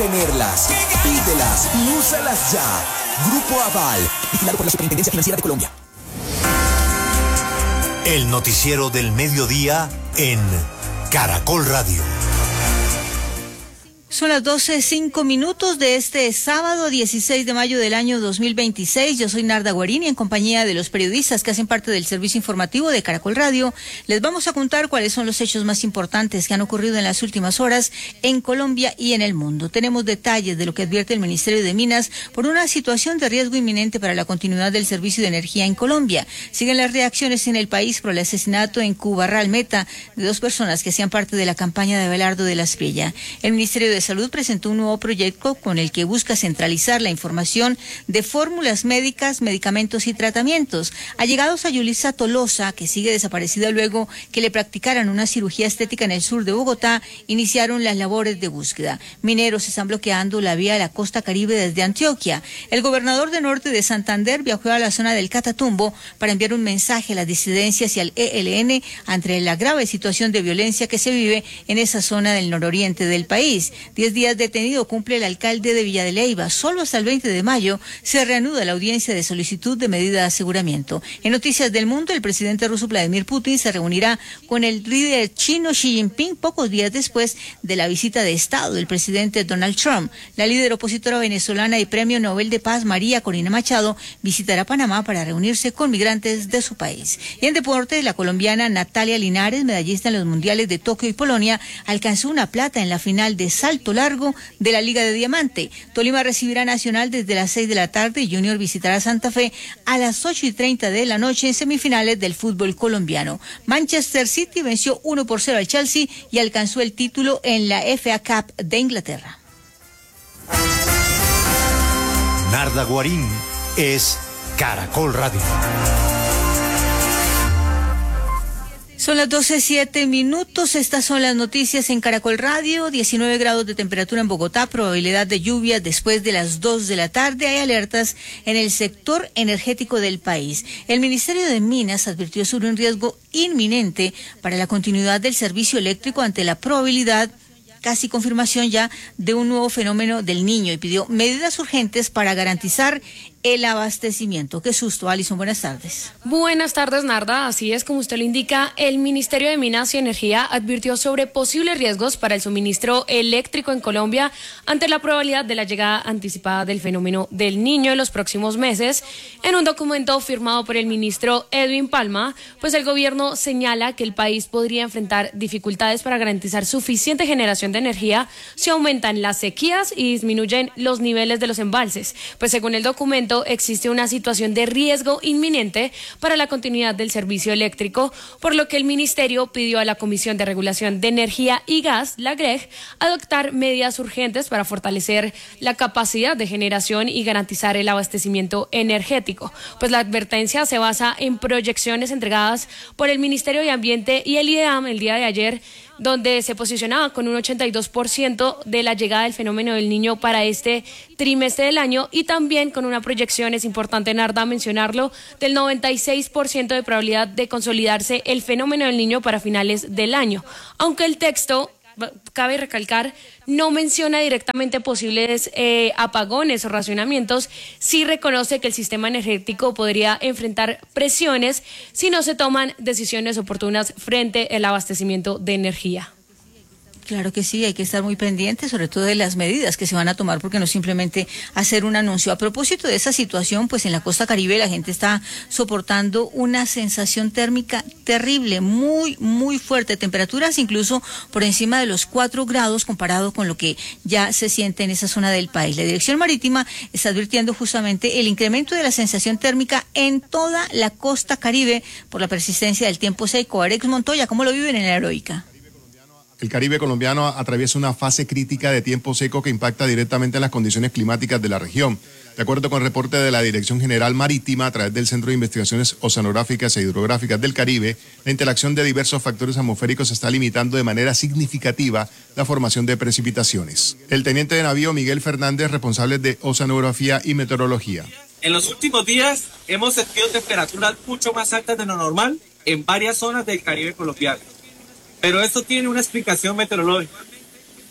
Tenerlas, pídelas y úsalas ya. Grupo Aval, vigilado por la Superintendencia Financiera de Colombia. El noticiero del mediodía en Caracol Radio. Son las 12:05 de este sábado 16 de mayo del año 2026. Yo soy Narda Guarín y en compañía de los periodistas que hacen parte del servicio informativo de Caracol Radio, les vamos a contar cuáles son los hechos más importantes que han ocurrido en las últimas horas en Colombia y en el mundo. Tenemos detalles de lo que advierte el Ministerio de Minas por una situación de riesgo inminente para la continuidad del servicio de energía en Colombia. Siguen las reacciones en el país por el asesinato en Cubarral Meta de 2 personas que hacían parte de la campaña de Abelardo de la Espriella. El Ministerio de Salud presentó un nuevo proyecto con el que busca centralizar la información de fórmulas médicas, medicamentos y tratamientos. Allegados a Yulisa Tolosa, que sigue desaparecida luego que le practicaran una cirugía estética en el sur de Bogotá, iniciaron las labores de búsqueda. Mineros están bloqueando la vía a la costa Caribe desde Antioquia. El gobernador de Norte de Santander viajó a la zona del Catatumbo para enviar un mensaje a las disidencias y al ELN ante la grave situación de violencia que se vive en esa zona del nororiente del país. 10 días detenido cumple el alcalde de Villa de Leyva. Solo hasta el 20 de mayo se reanuda la audiencia de solicitud de medida de aseguramiento. En Noticias del Mundo, el presidente ruso Vladimir Putin se reunirá con el líder chino Xi Jinping pocos días después de la visita de Estado del presidente Donald Trump. La líder opositora venezolana y Premio Nobel de Paz María Corina Machado visitará Panamá para reunirse con migrantes de su país. Y en deportes, la colombiana Natalia Linares, medallista en los mundiales de Tokio y Polonia, alcanzó una plata en la final de salto largo de la Liga de Diamante. Tolima recibirá a Nacional desde las 6 de la tarde y Junior visitará Santa Fe a las 8:30 de la noche en semifinales del fútbol colombiano. Manchester City venció 1-0 al Chelsea y alcanzó el título en la FA Cup de Inglaterra. Narda Guarín es Caracol Radio. Son las 12:07. Estas son las noticias en Caracol Radio. 19 grados de temperatura en Bogotá, probabilidad de lluvias después de las 2 de la tarde. Hay alertas en el sector energético del país. El Ministerio de Minas advirtió sobre un riesgo inminente para la continuidad del servicio eléctrico ante la probabilidad, casi confirmación ya, de un nuevo fenómeno del Niño y pidió medidas urgentes para garantizar el abastecimiento. Qué susto, Alison, buenas tardes. Buenas tardes, Narda. Así es, como usted lo indica, el Ministerio de Minas y Energía advirtió sobre posibles riesgos para el suministro eléctrico en Colombia ante la probabilidad de la llegada anticipada del fenómeno del Niño en los próximos meses. En un documento firmado por el ministro Edwin Palma, pues el gobierno señala que el país podría enfrentar dificultades para garantizar suficiente generación de energía si aumentan las sequías y disminuyen los niveles de los embalses. Pues según el documento, existe una situación de riesgo inminente para la continuidad del servicio eléctrico, por lo que el ministerio pidió a la Comisión de Regulación de Energía y Gas, la GREG, adoptar medidas urgentes para fortalecer la capacidad de generación y garantizar el abastecimiento energético. Pues la advertencia se basa en proyecciones entregadas por el Ministerio de Ambiente y el IDEAM el día de ayer, donde se posicionaba con un 82% de la llegada del fenómeno del Niño para este trimestre del año y también con una proyección, es importante, Narda, mencionarlo, del 96% de probabilidad de consolidarse el fenómeno del Niño para finales del año. Aunque el texto, cabe recalcar, no menciona directamente posibles apagones o racionamientos, sí reconoce que el sistema energético podría enfrentar presiones si no se toman decisiones oportunas frente al abastecimiento de energía. Claro que sí, hay que estar muy pendientes, sobre todo de las medidas que se van a tomar, porque no simplemente hacer un anuncio. A propósito de esa situación, pues en la costa Caribe la gente está soportando una sensación térmica terrible, muy, muy fuerte, temperaturas incluso por encima de los 4 grados comparado con lo que ya se siente en esa zona del país. La Dirección Marítima está advirtiendo justamente el incremento de la sensación térmica en toda la costa Caribe por la persistencia del tiempo seco. Alex Montoya, ¿cómo lo viven en la Heroica? El Caribe colombiano atraviesa una fase crítica de tiempo seco que impacta directamente en las condiciones climáticas de la región. De acuerdo con el reporte de la Dirección General Marítima, a través del Centro de Investigaciones Oceanográficas e Hidrográficas del Caribe, la interacción de diversos factores atmosféricos está limitando de manera significativa la formación de precipitaciones. El teniente de navío Miguel Fernández, responsable de Oceanografía y Meteorología. En los últimos días hemos sentido temperaturas mucho más altas de lo normal en varias zonas del Caribe colombiano. Pero esto tiene una explicación meteorológica.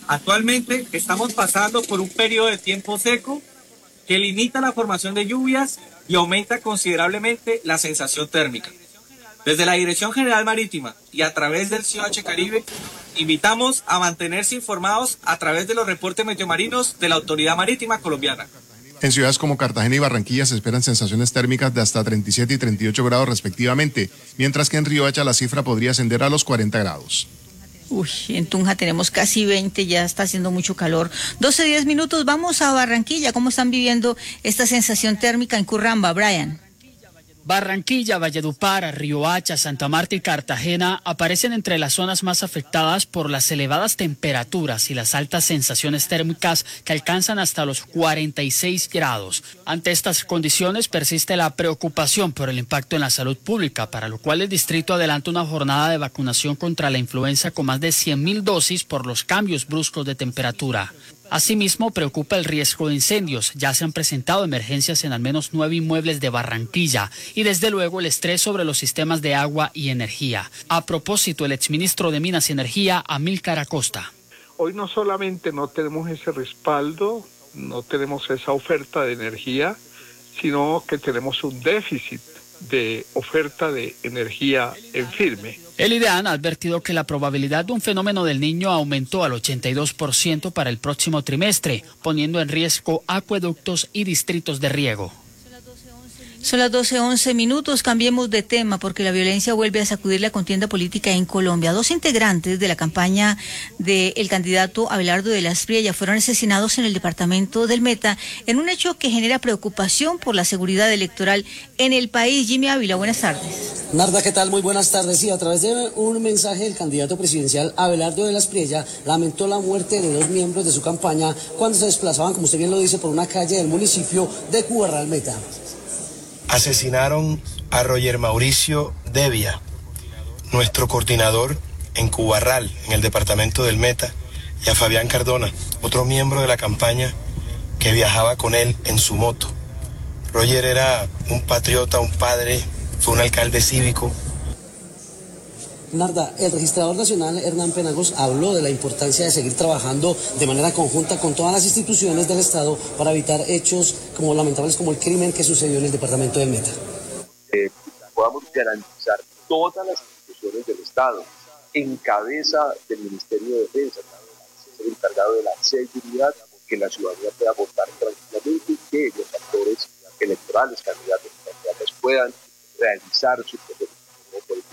Actualmente estamos pasando por un periodo de tiempo seco que limita la formación de lluvias y aumenta considerablemente la sensación térmica. Desde la Dirección General Marítima y a través del CIOH Caribe, invitamos a mantenerse informados a través de los reportes meteomarinos de la Autoridad Marítima Colombiana. En ciudades como Cartagena y Barranquilla se esperan sensaciones térmicas de hasta 37 y 38 grados respectivamente, mientras que en Riohacha la cifra podría ascender a los 40 grados. Uy, en Tunja tenemos casi 20, ya está haciendo mucho calor. 12:10, vamos a Barranquilla. ¿Cómo están viviendo esta sensación térmica en Curramba, Brian? Barranquilla, Valledupar, Riohacha, Santa Marta y Cartagena aparecen entre las zonas más afectadas por las elevadas temperaturas y las altas sensaciones térmicas que alcanzan hasta los 46 grados. Ante estas condiciones persiste la preocupación por el impacto en la salud pública, para lo cual el distrito adelanta una jornada de vacunación contra la influenza con más de 100.000 dosis por los cambios bruscos de temperatura. Asimismo, preocupa el riesgo de incendios. Ya se han presentado emergencias en al menos 9 inmuebles de Barranquilla y desde luego el estrés sobre los sistemas de agua y energía. A propósito, el exministro de Minas y Energía, Amílcar Acosta. Hoy no solamente no tenemos ese respaldo, no tenemos esa oferta de energía, sino que tenemos un déficit de oferta de energía en firme. El IDEAN ha advertido que la probabilidad de un fenómeno del Niño aumentó al 82% para el próximo trimestre, poniendo en riesgo acueductos y distritos de riego. Son las 12:11, cambiemos de tema porque la violencia vuelve a sacudir la contienda política en Colombia. 2 integrantes de la campaña del candidato Abelardo de la Espriella fueron asesinados en el departamento del Meta en un hecho que genera preocupación por la seguridad electoral en el país. Jimmy Ávila, buenas tardes. Narda, ¿qué tal? Muy buenas tardes. Sí, a través de un mensaje el candidato presidencial Abelardo de la Espriella lamentó la muerte de 2 miembros de su campaña cuando se desplazaban, como usted bien lo dice, por una calle del municipio de Cubarral Meta. Asesinaron a Roger Mauricio Devia, nuestro coordinador en Cubarral, en el departamento del Meta, y a Fabián Cardona, otro miembro de la campaña que viajaba con él en su moto. Roger era un patriota, un padre, fue un alcalde cívico. Narda, el registrador nacional Hernán Penagos habló de la importancia de seguir trabajando de manera conjunta con todas las instituciones del Estado para evitar hechos como lamentables como el crimen que sucedió en el departamento del Meta. Podamos garantizar todas las instituciones del Estado en cabeza del Ministerio de Defensa, el encargado de la seguridad, que la ciudadanía pueda votar tranquilamente y que los actores electorales, candidatos y candidatas puedan realizar su proceso político.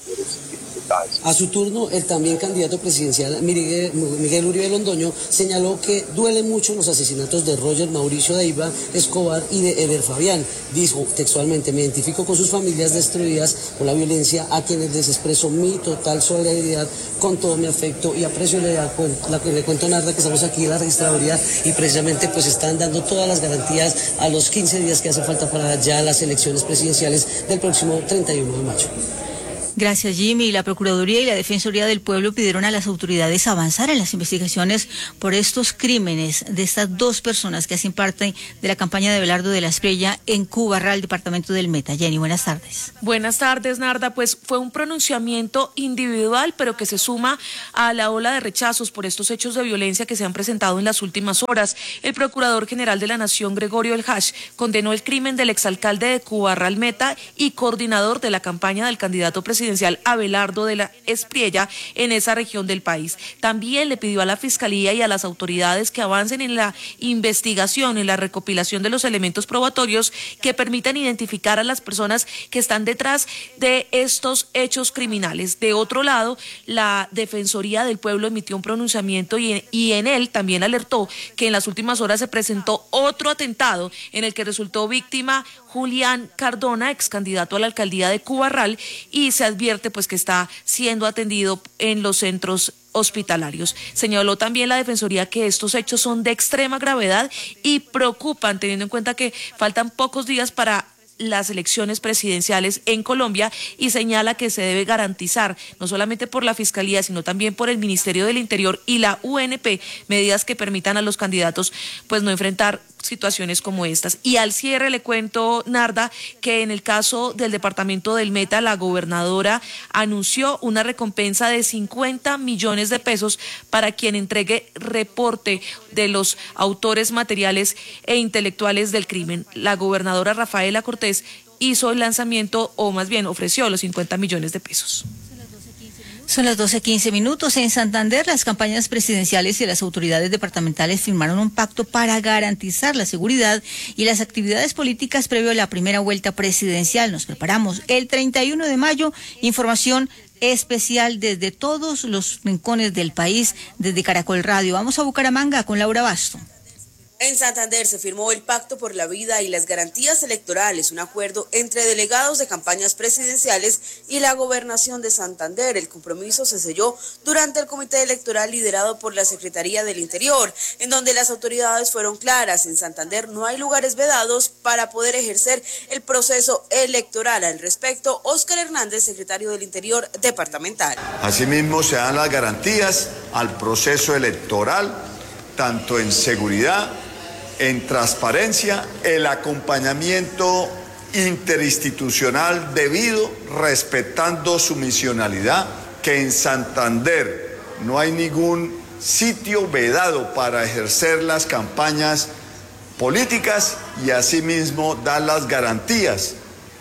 A su turno, el también candidato presidencial Miguel Uribe Londoño señaló que duelen mucho los asesinatos de Roger Mauricio Devia Escobar y de Eder Fabián. Dijo textualmente: me identifico con sus familias destruidas por la violencia, a quienes les expreso mi total solidaridad con todo mi afecto y aprecio. La que le cuento, Narda, que estamos aquí en la registraduría y precisamente pues están dando todas las garantías a los 15 días que hace falta para ya las elecciones presidenciales del próximo 31 de mayo. Gracias, Jimmy. La Procuraduría y la Defensoría del Pueblo pidieron a las autoridades avanzar en las investigaciones por estos crímenes de estas 2 personas que hacen parte de la campaña de Abelardo de la Espriella en Cubarral, departamento del Meta. Jenny, buenas tardes. Buenas tardes, Narda. Pues fue un pronunciamiento individual, pero que se suma a la ola de rechazos por estos hechos de violencia que se han presentado en las últimas horas. El Procurador General de la Nación, Gregorio El Hash, condenó el crimen del exalcalde de Cubarral Meta y coordinador de la campaña del candidato presidencial Abelardo de la Espriella en esa región del país. También le pidió a la Fiscalía y a las autoridades que avancen en la investigación, en la recopilación de los elementos probatorios que permitan identificar a las personas que están detrás de estos hechos criminales. De otro lado, la Defensoría del Pueblo emitió un pronunciamiento y en él también alertó que en las últimas horas se presentó otro atentado en el que resultó víctima Julián Cardona, ex candidato a la alcaldía de Cubarral, y se advierte pues que está siendo atendido en los centros hospitalarios. Señaló también la Defensoría que estos hechos son de extrema gravedad y preocupan, teniendo en cuenta que faltan pocos días para las elecciones presidenciales en Colombia, y señala que se debe garantizar, no solamente por la Fiscalía, sino también por el Ministerio del Interior y la UNP, medidas que permitan a los candidatos pues no enfrentar situaciones como estas. Y al cierre le cuento, Narda, que en el caso del departamento del Meta, la gobernadora anunció una recompensa de 50 millones de pesos para quien entregue reporte de los autores materiales e intelectuales del crimen. La gobernadora Rafaela Cortés hizo el lanzamiento, o más bien ofreció los 50 millones de pesos. Son las 12:15. En Santander, las campañas presidenciales y las autoridades departamentales firmaron un pacto para garantizar la seguridad y las actividades políticas previo a la primera vuelta presidencial. Nos preparamos el 31 de mayo. Información especial desde todos los rincones del país, desde Caracol Radio. Vamos a Bucaramanga con Laura Basto. En Santander se firmó el Pacto por la Vida y las Garantías Electorales, un acuerdo entre delegados de campañas presidenciales y la Gobernación de Santander. El compromiso se selló durante el comité electoral liderado por la Secretaría del Interior, en donde las autoridades fueron claras. En Santander no hay lugares vedados para poder ejercer el proceso electoral. Al respecto, Óscar Hernández, secretario del Interior departamental. Asimismo, se dan las garantías al proceso electoral, tanto en seguridad, en transparencia, el acompañamiento interinstitucional debido, respetando su misionalidad, que en Santander no hay ningún sitio vedado para ejercer las campañas políticas y asimismo dar las garantías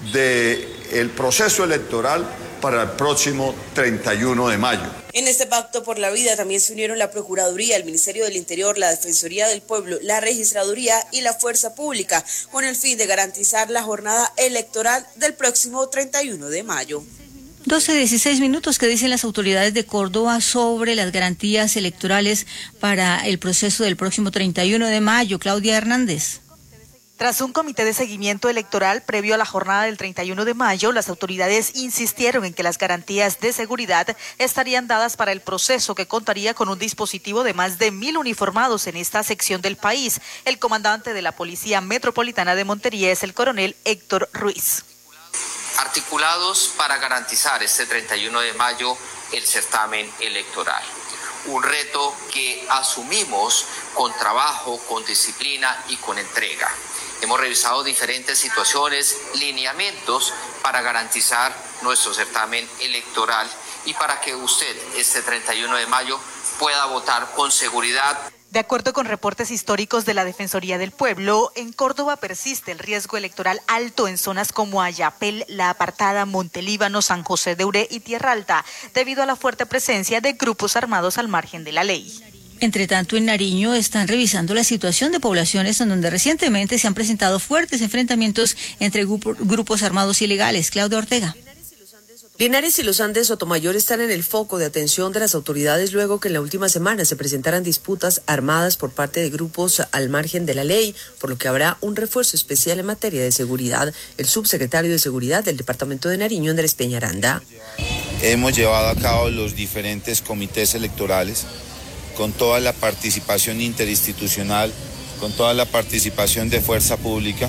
del proceso electoral para el próximo 31 de mayo. En este Pacto por la Vida también se unieron la Procuraduría, el Ministerio del Interior, la Defensoría del Pueblo, la Registraduría y la Fuerza Pública, con el fin de garantizar la jornada electoral del próximo 31 de mayo. 12:16. ¿Qué dicen las autoridades de Córdoba sobre las garantías electorales para el proceso del próximo 31 de mayo? Claudia Hernández. Tras un comité de seguimiento electoral previo a la jornada del 31 de mayo, las autoridades insistieron en que las garantías de seguridad estarían dadas para el proceso, que contaría con un dispositivo de más de 1.000 uniformados en esta sección del país. El comandante de la Policía Metropolitana de Montería es el coronel Héctor Ruiz. Articulados para garantizar este 31 de mayo el certamen electoral. Un reto que asumimos con trabajo, con disciplina y con entrega. Hemos revisado diferentes situaciones, lineamientos para garantizar nuestro certamen electoral y para que usted este 31 de mayo pueda votar con seguridad. De acuerdo con reportes históricos de la Defensoría del Pueblo, en Córdoba persiste el riesgo electoral alto en zonas como Ayapel, La Apartada, Montelíbano, San José de Uré y Tierra Alta, debido a la fuerte presencia de grupos armados al margen de la ley. Entre tanto, en Nariño están revisando la situación de poblaciones en donde recientemente se han presentado fuertes enfrentamientos entre grupos armados ilegales. Claudia Ortega. Linares y los Andes Sotomayor están en el foco de atención de las autoridades luego que en la última semana se presentaran disputas armadas por parte de grupos al margen de la ley, por lo que habrá un refuerzo especial en materia de seguridad. El subsecretario de Seguridad del Departamento de Nariño, Andrés Peñaranda. Hemos llevado a cabo los diferentes comités electorales con toda la participación interinstitucional, con toda la participación de Fuerza Pública,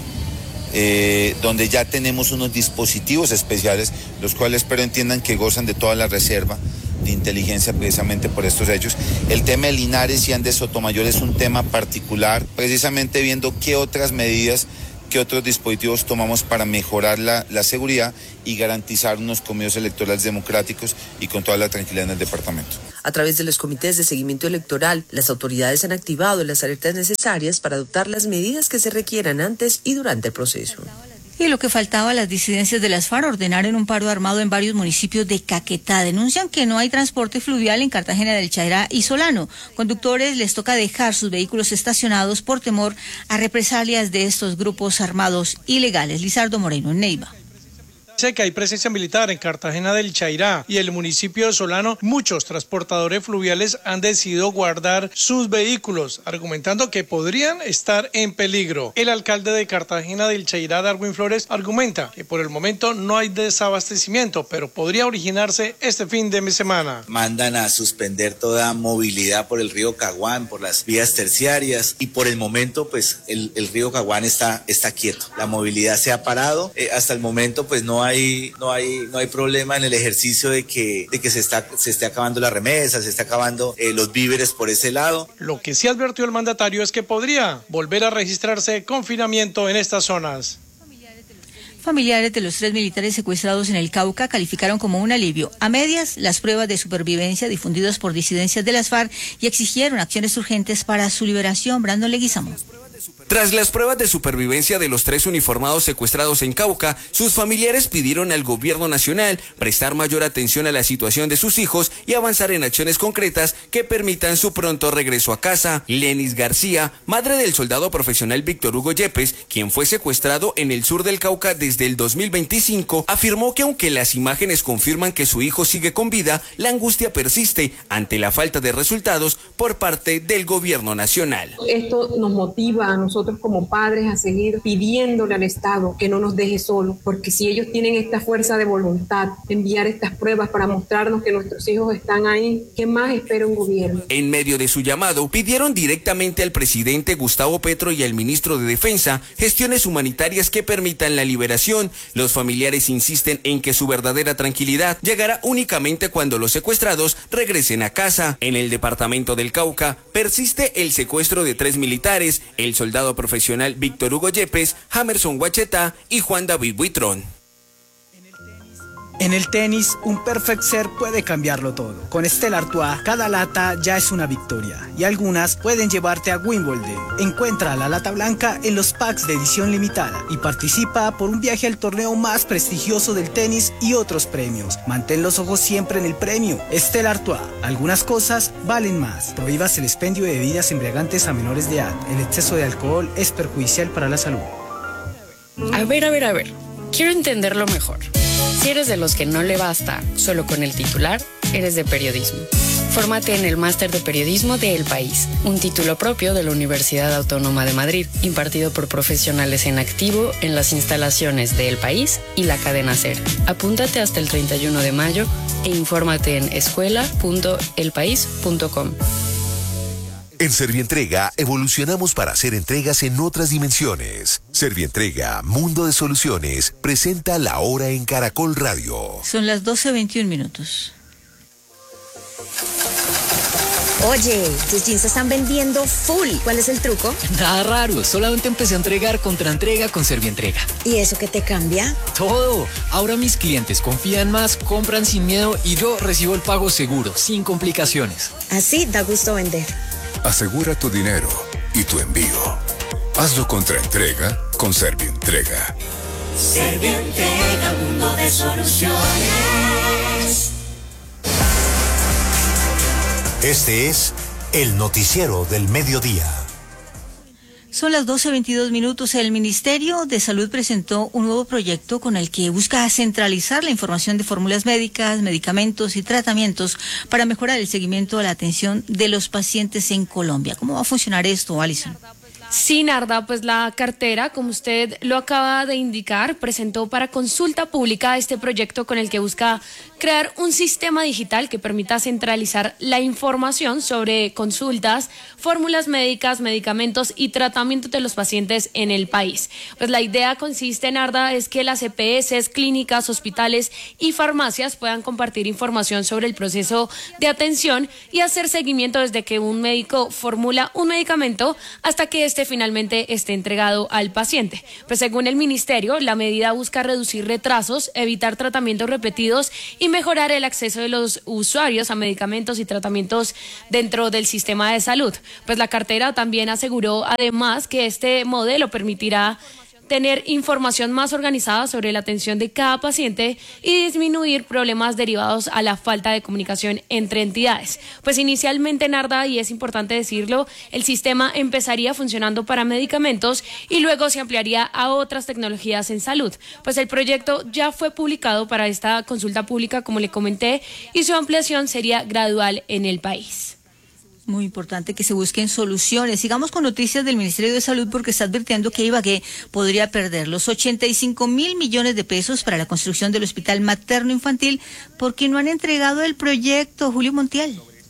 donde ya tenemos unos dispositivos especiales, los cuales espero entiendan que gozan de toda la reserva de inteligencia precisamente por estos hechos. El tema de Linares y Andes Sotomayor es un tema particular, precisamente viendo qué otras medidas, qué otros dispositivos tomamos para mejorar la seguridad y garantizar unos comicios electorales democráticos y con toda la tranquilidad en el departamento. A través de los comités de seguimiento electoral, las autoridades han activado las alertas necesarias para adoptar las medidas que se requieran antes y durante el proceso. Y lo que faltaba, las disidencias de las FARC ordenaron un paro armado en varios municipios de Caquetá. Denuncian que no hay transporte fluvial en Cartagena del Chairá y Solano. Conductores les toca dejar sus vehículos estacionados por temor a represalias de estos grupos armados ilegales. Lizardo Moreno, en Neiva. Sé que hay presencia militar en Cartagena del Chairá y el municipio de Solano. Muchos transportadores fluviales han decidido guardar sus vehículos, argumentando que podrían estar en peligro. El alcalde de Cartagena del Chairá, Darwin Flores, argumenta que por el momento no hay desabastecimiento, pero podría originarse este fin de semana. Mandan a suspender toda movilidad por el río Caguán, por las vías terciarias, y por el momento pues el río Caguán está quieto. La movilidad se ha parado. Hasta el momento pues no hay problema en el ejercicio de que se esté acabando la remesa, se esté acabando los víveres por ese lado. Lo que sí advirtió el mandatario es que podría volver a registrarse confinamiento en estas zonas. Familiares de los 3 militares secuestrados en el Cauca calificaron como un alivio a medias las pruebas de supervivencia difundidas por disidencias de las FARC y exigieron acciones urgentes para su liberación. Brandon Leguizamo. Tras las pruebas de supervivencia de los 3 uniformados secuestrados en Cauca, sus familiares pidieron al gobierno nacional prestar mayor atención a la situación de sus hijos y avanzar en acciones concretas que permitan su pronto regreso a casa. Lenis García, madre del soldado profesional Víctor Hugo Yepes, quien fue secuestrado en el sur del Cauca desde el 2025, afirmó que aunque las imágenes confirman que su hijo sigue con vida, la angustia persiste ante la falta de resultados por parte del gobierno nacional. Esto nos motiva a nosotros como padres a seguir pidiéndole al Estado que no nos deje solos, porque si ellos tienen esta fuerza de voluntad de enviar estas pruebas para mostrarnos que nuestros hijos están ahí, ¿qué más espera un gobierno? En medio de su llamado, pidieron directamente al presidente Gustavo Petro y al ministro de Defensa gestiones humanitarias que permitan la liberación. Los familiares insisten en que su verdadera tranquilidad llegará únicamente cuando los secuestrados regresen a casa. En el departamento del Cauca persiste el secuestro de 3 militares, el soldado profesional Víctor Hugo Yepes, Jamerson Huacheta y Juan David Buitrón. En el tenis, un perfect serve puede cambiarlo todo. Con Stella Artois, cada lata ya es una victoria y algunas pueden llevarte a Wimbledon. Encuentra la lata blanca en los packs de edición limitada y participa por un viaje al torneo más prestigioso del tenis y otros premios. Mantén los ojos siempre en el premio. Stella Artois, algunas cosas valen más. Prohíbas el expendio de bebidas embriagantes a menores de edad. El exceso de alcohol es perjudicial para la salud. A ver. Quiero entenderlo mejor. Si eres de los que no le basta solo con el titular, eres de periodismo. Fórmate en el Máster de Periodismo de El País, un título propio de la Universidad Autónoma de Madrid, impartido por profesionales en activo en las instalaciones de El País y la cadena SER. Apúntate hasta el 31 de mayo e infórmate en escuela.elpaís.com. En Servientrega evolucionamos para hacer entregas en otras dimensiones. Servientrega, Mundo de Soluciones, presenta La Hora en Caracol Radio. Son las 12:21. Oye, tus jeans se están vendiendo full. ¿Cuál es el truco? Nada raro, solamente empecé a entregar contraentrega con Servientrega. ¿Y eso qué te cambia? Todo. Ahora mis clientes confían más, compran sin miedo y yo recibo el pago seguro, sin complicaciones. Así da gusto vender. Asegura tu dinero y tu envío. Hazlo contraentrega con Servientrega. Servientrega, mundo de soluciones. Este es el noticiero del mediodía. Son las 12:22. El Ministerio de Salud presentó un nuevo proyecto con el que busca centralizar la información de fórmulas médicas, medicamentos y tratamientos para mejorar el seguimiento de la atención de los pacientes en Colombia. ¿Cómo va a funcionar esto, Alison? Sí, Narda, pues la cartera, como usted lo acaba de indicar, presentó para consulta pública este proyecto con el que busca crear un sistema digital que permita centralizar la información sobre consultas, fórmulas médicas, medicamentos y tratamientos de los pacientes en el país. Pues la idea consiste, Narda, es que las EPS, clínicas, hospitales y farmacias puedan compartir información sobre el proceso de atención y hacer seguimiento desde que un médico formula un medicamento hasta que este finalmente esté entregado al paciente. Pues según el ministerio, la medida busca reducir retrasos, evitar tratamientos repetidos y mejorar el acceso de los usuarios a medicamentos y tratamientos dentro del sistema de salud. Pues la cartera también aseguró además que este modelo permitirá tener información más organizada sobre la atención de cada paciente y disminuir problemas derivados a la falta de comunicación entre entidades. Pues inicialmente, Narda, y es importante decirlo, el sistema empezaría funcionando para medicamentos y luego se ampliaría a otras tecnologías en salud. Pues el proyecto ya fue publicado para esta consulta pública, como le comenté, y su ampliación sería gradual en el país. Muy importante que se busquen soluciones. Sigamos con noticias del Ministerio de Salud porque está advirtiendo que Ibagué podría perder los 85.000 millones de pesos para la construcción del hospital materno infantil porque no han entregado el proyecto. Julio Montiel.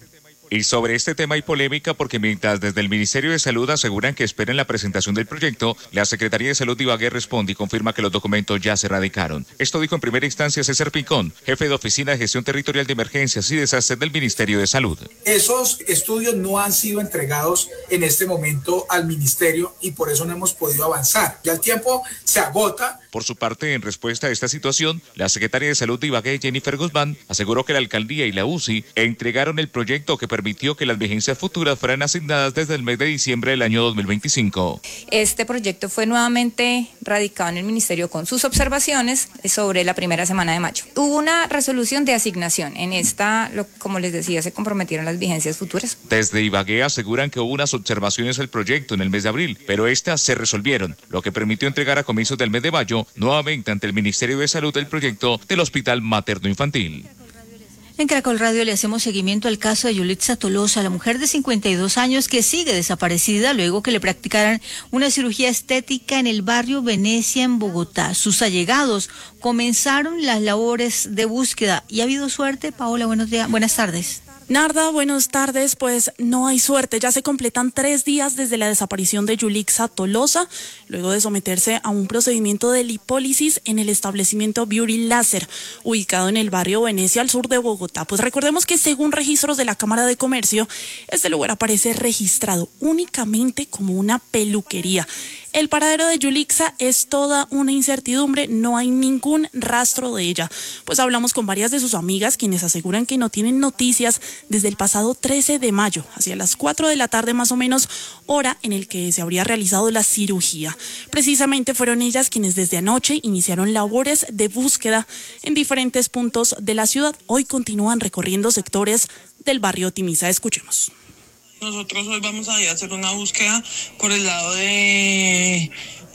Y sobre este tema hay polémica porque mientras desde el Ministerio de Salud aseguran que esperen la presentación del proyecto, la Secretaría de Salud de Ibagué responde y confirma que los documentos ya se radicaron. Esto dijo en primera instancia César Pincón, jefe de Oficina de Gestión Territorial de Emergencias y Desastres del Ministerio de Salud. Esos estudios no han sido entregados en este momento al Ministerio y por eso no hemos podido avanzar. Ya el tiempo se agota. Por su parte, en respuesta a esta situación, la Secretaria de Salud de Ibagué, Jennifer Guzmán, aseguró que la Alcaldía y la UCI entregaron el proyecto que permitió que las vigencias futuras fueran asignadas desde el mes de diciembre del año 2025. Este proyecto fue nuevamente radicado en el Ministerio con sus observaciones sobre la primera semana de mayo. Hubo una resolución de asignación. En esta, como les decía, se comprometieron las vigencias futuras. Desde Ibagué aseguran que hubo unas observaciones al proyecto en el mes de abril, pero estas se resolvieron, lo que permitió entregar a comienzos del mes de mayo nuevamente ante el Ministerio de Salud el proyecto del Hospital Materno Infantil. En Caracol Radio le hacemos seguimiento al caso de Yulitza Tolosa, la mujer de 52 años que sigue desaparecida luego que le practicaran una cirugía estética en el barrio Venecia, en Bogotá. Sus allegados comenzaron las labores de búsqueda y ha habido suerte. Paola, buenas tardes. Narda, buenas tardes. Pues no hay suerte, ya se completan 3 días desde la desaparición de Yulitza Tolosa, luego de someterse a un procedimiento de lipólisis en el establecimiento Beauty Láser, ubicado en el barrio Venecia, al sur de Bogotá. Pues recordemos que según registros de la Cámara de Comercio, este lugar aparece registrado únicamente como una peluquería. El paradero de Yulitza es toda una incertidumbre, no hay ningún rastro de ella. Pues hablamos con varias de sus amigas, quienes aseguran que no tienen noticias desde el pasado 13 de mayo, hacia las 4 de la tarde más o menos, hora en el que se habría realizado la cirugía. Precisamente fueron ellas quienes desde anoche iniciaron labores de búsqueda en diferentes puntos de la ciudad. Hoy continúan recorriendo sectores del barrio Timisa. Escuchemos. Nosotros hoy vamos a ir a hacer una búsqueda por el lado del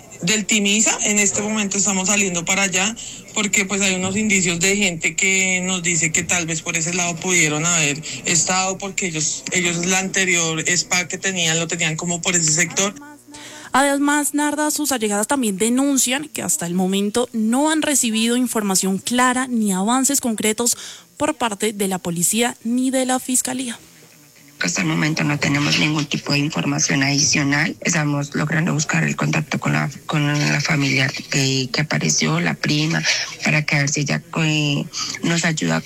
Timisa. En este momento estamos saliendo para allá porque pues hay unos indicios de gente que nos dice que tal vez por ese lado pudieron haber estado porque ellos la anterior spa que tenían lo tenían como por ese sector. Además, Narda, sus allegadas también denuncian que hasta el momento no han recibido información clara ni avances concretos por parte de la policía ni de la fiscalía. Hasta el momento no tenemos ningún tipo de información adicional. Estamos logrando buscar el contacto con la familiar que apareció, la prima, para que a ver si ella nos ayuda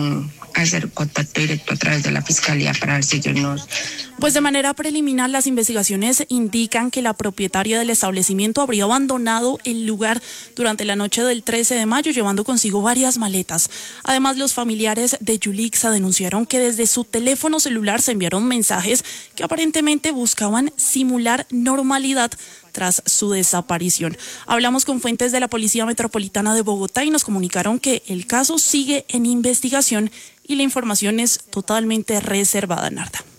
a hacer contacto directo a través de la fiscalía para ver si ellos nos... Pues de manera preliminar, las investigaciones indican que la propietaria del establecimiento habría abandonado el lugar durante la noche del 13 de mayo, llevando consigo varias maletas. Además, los familiares de Yulitza denunciaron que desde su teléfono celular se enviaron mensajes que aparentemente buscaban simular normalidad tras su desaparición. Hablamos con fuentes de la Policía Metropolitana de Bogotá y nos comunicaron que el caso sigue en investigación y la información es totalmente reservada, Narda.